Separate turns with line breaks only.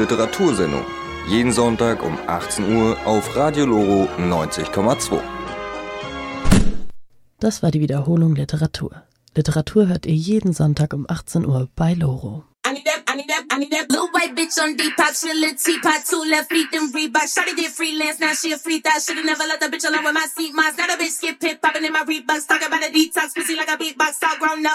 Literatursendung. Jeden Sonntag um 18 Uhr auf Radio Loro 90,2.
Das war die Wiederholung Literatur. Literatur hört ihr jeden Sonntag um 18 Uhr bei Loro.
I need that blue white bitch on Depop, she a little teapot, 2 left feet, them Reebok. Shawty did freelance, now she a free thought. Shoulda never let the bitch alone with my seat moss. Now the bitch get pit popping in my Reeboks, talking about a detox, pussy like a beatbox, all grown up.